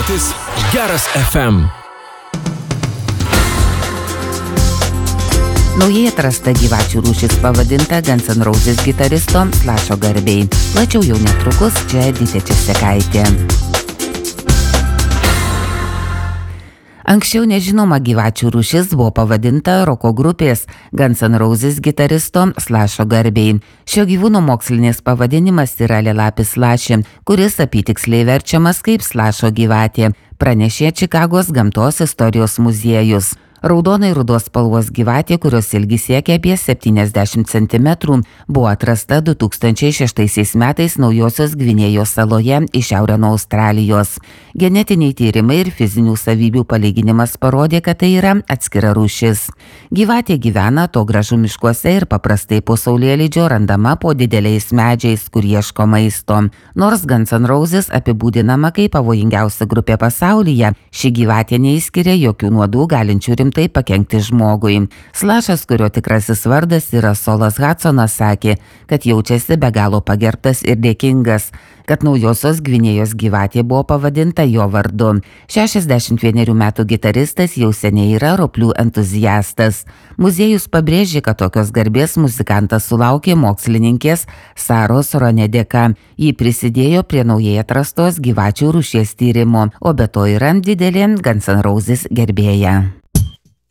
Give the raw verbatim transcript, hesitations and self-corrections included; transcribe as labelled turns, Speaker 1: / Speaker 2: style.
Speaker 1: stotis Geras F M.
Speaker 2: Naujai atrasta gyvačių rūšis pavadinta Guns N' Roses gitaristo Slash'o garbei. Plačiau jau netrukus, čia Edita Česekaitė. Anksčiau nežinoma gyvačių rūšis buvo pavadinta roko grupės Guns N' Roses gitaristo Slash'o garbei. Šio gyvūno mokslinis pavadinimas yra Lelapis slashi, kuris apytiksliai verčiamas kaip Slash'o gyvatė, pranešė Čikagos gamtos istorijos muziejus. Raudonai rudos spalvos gyvatė, kurios ilgis siekia apie septyniasdešimt centimetrų, buvo atrasta du tūkstančiai šeštaisiais metais Naujosios Gvinėjos saloje į šiaurę nuo Australijos. Genetiniai tyrimai ir fizinių savybių palyginimas parodė, kad tai yra atskira rūšis. Gyvatė gyvena atogrąžų miškuose ir paprastai po saulėlydžio randama po dideliais medžiais, kur ieško maisto. Nors Guns N' Roses apibūdinama kaip pavojingiausia grupė pasaulyje, ši gyvatė neįskiria jokių nuodų galinčių rimtai tai pakenkti žmogui. Slash'as, kurio tikrasis vardas yra Solas Hudsonas, sakė, kad jaučiasi be galo pagerbtas ir dėkingas, kad Naujosios Gvinėjos gyvatė buvo pavadinta jo vardu. šešiasdešimt vienerių metų gitaristas jau seniai yra roplių entuziastas. Muziejus pabrėžė, kad tokios garbės muzikantas sulaukė mokslininkės Saros Ronė dėka. Ji prisidėjo prie naujai atrastos gyvačių rūšies tyrimo, o be to yra didelė Guns N' Roses gerbėja.